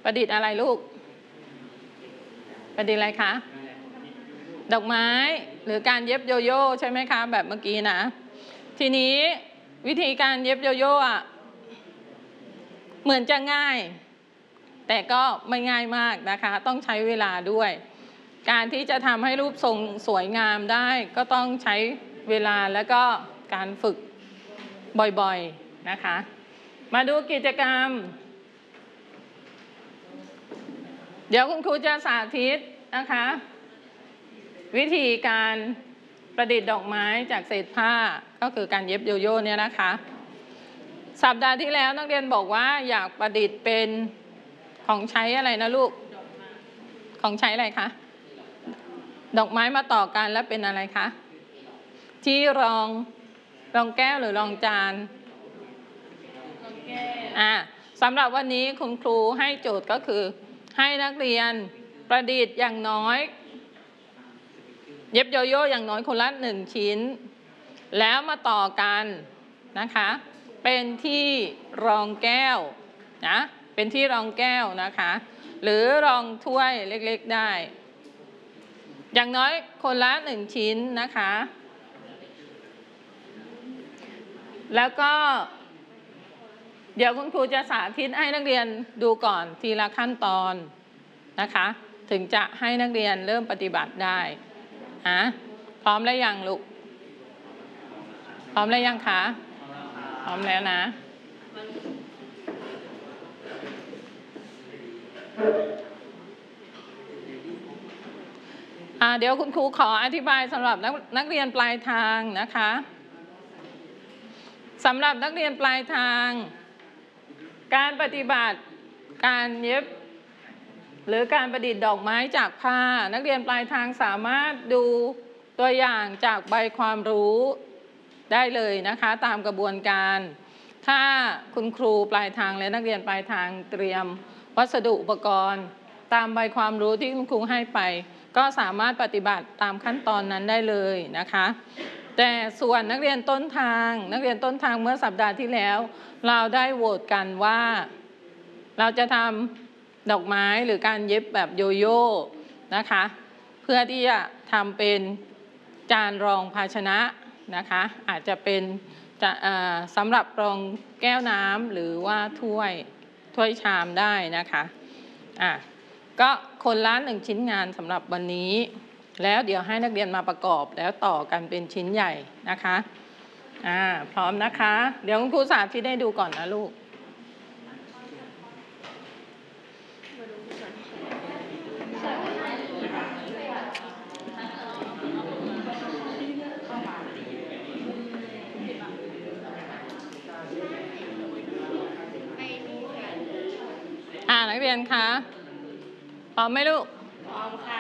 ประดิษฐ์อะไรลูกประดิษฐ์อะไรคะดอกไม้หรือการเย็บโยโย่ใช่ไหมคะแบบเมื่อกี้นะทีนี้วิธีการเย็บโยโย่อะเหมือนจะง่ายแต่ก็ไม่ง่ายมากนะคะต้องใช้เวลาด้วยการที่จะทำให้รูปทรงสวยงามได้ก็ต้องใช้เวลาและก็การฝึกบ่อยๆนะคะมาดูกิจกรรมเดี๋ยวคุณครูจะสาธิตนะคะวิธีการประดิษฐ์ดอกไม้จากเศษผ้าก็คือการเย็บโยโย่เนี่ยนะคะสัปดาห์ที่แล้วนักเรียนบอกว่าอยากประดิษฐ์เป็นของใช้อะไรนะลูกของใช้อะไรคะดอกไม้มาต่อกันแล้วเป็นอะไรคะที่รองแก้วหรือรองจานสำหรับวันนี้คุณครูให้โจทย์ก็คือให้นักเรียนประดิษฐ์อย่างน้อยเย็บโยโย่อย่างน้อยคนละ1ชิ้นแล้วมาต่อกันนะคะเป็นที่รองแก้วนะเป็นที่รองแก้วนะคะหรือรองถ้วยเล็กๆได้อย่างน้อยคนละ1ชิ้นนะคะแล้วก็เดี๋ยวคุณครูจะสาธิตให้นักเรียนดูก่อนทีละขั้นตอนนะคะถึงจะให้นักเรียนเริ่มปฏิบัติได้พร้อมแล้วยังลูกพร้อมแล้วยังคะพร้อมแล้วนะเดี๋ยวคุณครูขออธิบายสำหรับนักเรียนปลายทางนะคะสำหรับนักเรียนปลายทางการปฏิบัติการเย็บหรือการประดิษฐ์ดอกไม้จากผ้านักเรียนปลายทางสามารถดูตัวอย่างจากใบความรู้ได้เลยนะคะตามกระบวนการถ้าคุณครูปลายทางและนักเรียนปลายทางเตรียมวัสดุอุปกรณ์ตามใบความรู้ที่คุณครูให้ไปก็สามารถปฏิบัติตามขั้นตอนนั้นได้เลยนะคะแต่ส่วนนักเรียนต้นทางเมื่อสัปดาห์ที่แล้วเราได้โหวตกันว่าเราจะทำดอกไม้หรือการเย็บแบบโยโย่นะคะเพื่อที่จะทำเป็นจานรองภาชนะนะคะอาจจะเป็นสำหรับรองแก้วน้ำหรือว่าถ้วยชามได้นะคะก็คนละ1ชิ้นงานสำหรับวันนี้แล้วเดี๋ยวให้นักเรียนมาประกอบแล้วต่อกันเป็นชิ้นใหญ่นะคะพร้อมนะคะเดี๋ยวคุณครูสาธิตให้ดูก่อนนะลูกนักเรียนคะพร้อมไหมลูกพร้อมค่ะ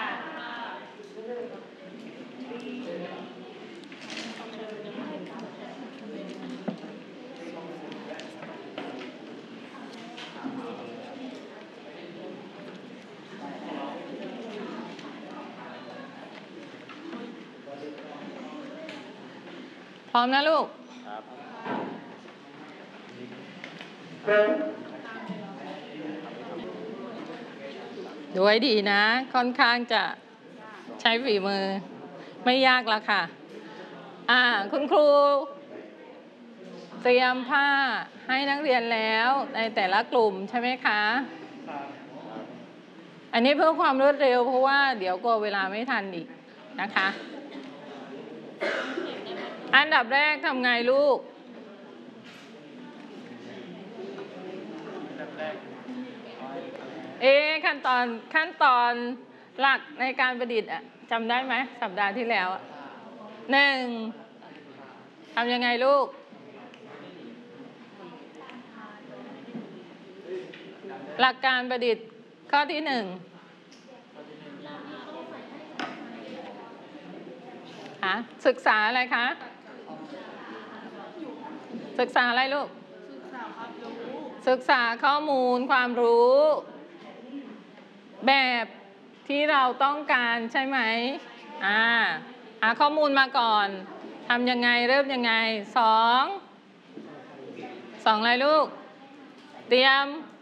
พร้อมนะลูกดูให้ดีนะค่อนข้างจะใช้ฝีมือไม่ยากแล้วค่ะคุณครูเตรียมผ้าให้นักเรียนแล้วในแต่ละกลุ่มใช่ไหมคะอันนี้เพื่อความรวดเร็วเพราะว่าเดี๋ยวกลัวเวลาไม่ทันอีกนะคะอันดับแรกทำไงลูกขั้นตอนหลักในการประดิษฐ์จำได้ไหมสัปดาห์ที่แล้ว1ทำยังไงลูกหลักการประดิษฐ์ข้อที่1ศึกษาอะไรคะศึกษาอะไรลูกศึกษาข้อมูลความรู้แบบที่เราต้องการใช่ไหมหาข้อมูลมาก่อนทำยังไงเริ่มยังไง2อะไรลูกเตรียม